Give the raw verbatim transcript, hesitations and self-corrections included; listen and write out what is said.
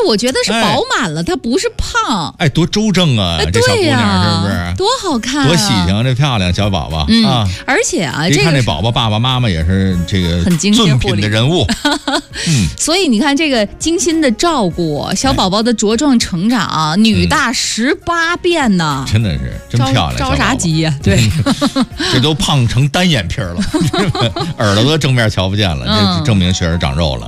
我觉得是饱满了，她、哎、不是胖。 哎，多周正啊！ 哎、 这小姑娘是不是？ 多好看、啊， 多喜庆，这漂亮小宝宝、 嗯、 啊！ 而且啊， 一看这宝宝爸爸妈妈也是这个很精心护理的人物。嗯， 所以你看这个精心的照顾小宝宝的茁壮成长，哎、女大十八变呢、 嗯，真的是真漂亮， 着啥急呀、啊？对， 这都胖成单眼皮了，耳朵都正面瞧不见了，这证明确实长肉了。